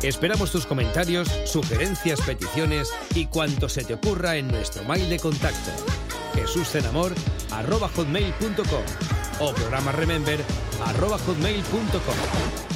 Esperamos tus comentarios, sugerencias, peticiones y cuanto se te ocurra en nuestro mail de contacto jesuscenamor@hotmail.com o programaremember@hotmail.com.